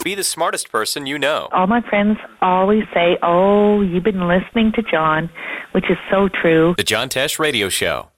Be the smartest person you know. All my friends always say, oh, you've been listening to John, which is so true. The John Tesh Radio Show.